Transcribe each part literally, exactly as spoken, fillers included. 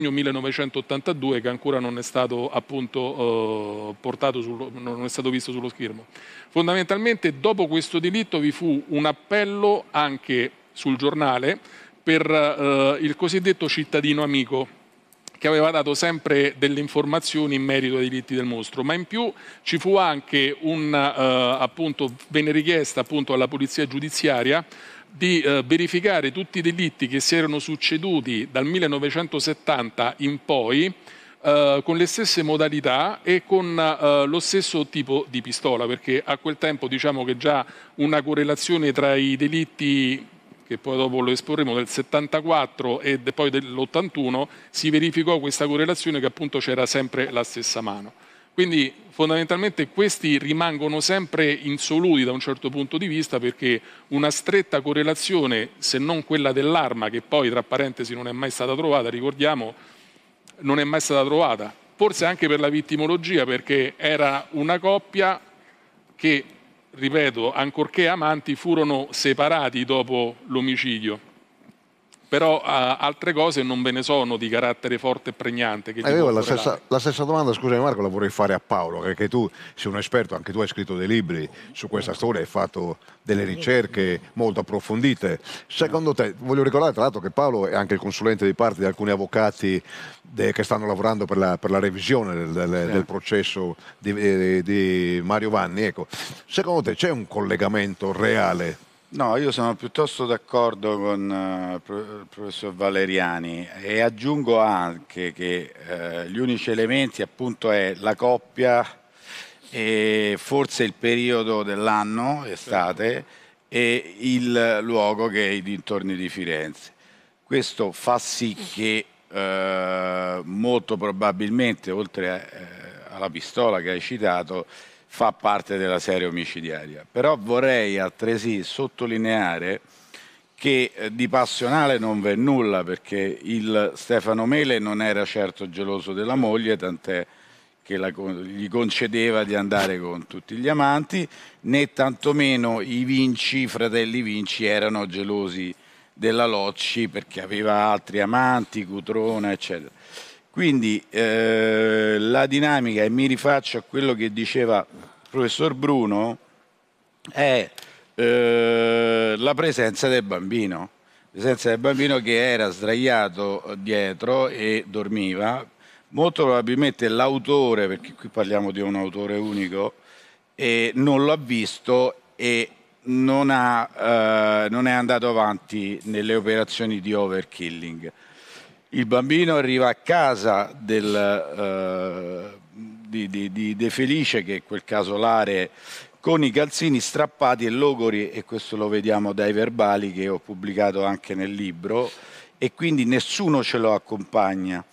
millenovecentottantadue che ancora non è stato appunto eh, portato sullo, non è stato visto sullo schermo. Fondamentalmente dopo questo delitto vi fu un appello anche sul giornale per eh, il cosiddetto cittadino amico, che aveva dato sempre delle informazioni in merito ai delitti del mostro, ma in più ci fu anche un, eh, appunto, venne richiesta appunto alla polizia giudiziaria di eh, verificare tutti i delitti che si erano succeduti dal millenovecentosettanta in poi eh, con le stesse modalità e con eh, lo stesso tipo di pistola, perché a quel tempo diciamo che già una correlazione tra i delitti, che poi dopo lo esporremo, del settantaquattro e poi dell'ottantuno, si verificò questa correlazione che appunto c'era sempre la stessa mano. Quindi fondamentalmente questi rimangono sempre insoluti da un certo punto di vista, perché una stretta correlazione, se non quella dell'arma, che poi tra parentesi non è mai stata trovata, ricordiamo, non è mai stata trovata, forse anche per la vittimologia, perché era una coppia che, ripeto, ancorché amanti, furono separati dopo l'omicidio. Però uh, altre cose non ve ne sono di carattere forte e pregnante. Che eh, io la stessa, la stessa domanda, scusami Marco, la vorrei fare a Paolo, perché tu sei un esperto, anche tu hai scritto dei libri su questa storia, hai fatto delle ricerche molto approfondite. Secondo te, voglio ricordare tra l'altro che Paolo è anche il consulente di parte di alcuni avvocati de, che stanno lavorando per la, per la revisione del, del, sì. del processo di, di, di Mario Vanni. Ecco, secondo te c'è un collegamento reale? No, io sono piuttosto d'accordo con uh, il professor Valeriani e aggiungo anche che uh, gli unici elementi appunto è la coppia e forse il periodo dell'anno, estate, e il luogo che è i dintorni di Firenze. Questo fa sì che uh, molto probabilmente, oltre a, uh, alla pistola che hai citato, fa parte della serie omicidiaria. Però vorrei altresì sottolineare che eh, di passionale non v'è nulla, perché il Stefano Mele non era certo geloso della moglie, tant'è che la, gli concedeva di andare con tutti gli amanti, né tantomeno i Vinci, i fratelli Vinci, erano gelosi della Locci perché aveva altri amanti, Cutrona, eccetera. Quindi eh, la dinamica, e mi rifaccio a quello che diceva il professor Bruno, è eh, la presenza del bambino. La presenza del bambino che era sdraiato dietro e dormiva. Molto probabilmente l'autore, perché qui parliamo di un autore unico, e non l'ha visto e non, ha, eh, non è andato avanti nelle operazioni di overkilling. Il bambino arriva a casa del, uh, di, di, di De Felice, che è quel casolare, con i calzini strappati e logori, e questo lo vediamo dai verbali che ho pubblicato anche nel libro, e quindi nessuno ce lo accompagna.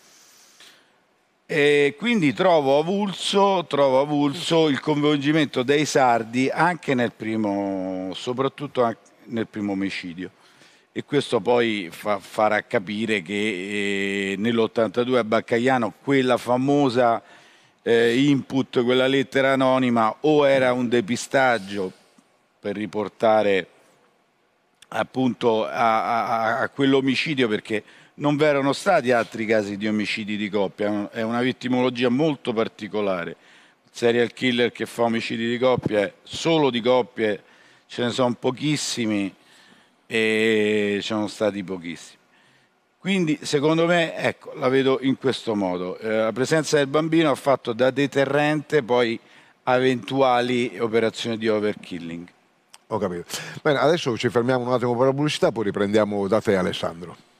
E quindi trovo avulso, trovo avulso il coinvolgimento dei sardi anche nel primo, soprattutto anche nel primo omicidio. E questo poi fa, farà capire che eh, nell'ottantadue a Baccagliano quella famosa eh, input, quella lettera anonima, o era un depistaggio per riportare appunto a, a, a quell'omicidio, perché non vi erano stati altri casi di omicidi di coppia, è una vittimologia molto particolare. Il serial killer che fa omicidi di coppia, solo di coppie ce ne sono pochissimi, e ci sono stati pochissimi. Quindi secondo me, ecco, la vedo in questo modo. Eh, la presenza del bambino ha fatto da deterrente poi a eventuali operazioni di overkilling. Ho capito. Bene, adesso ci fermiamo un attimo per la pubblicità, poi riprendiamo da te Alessandro.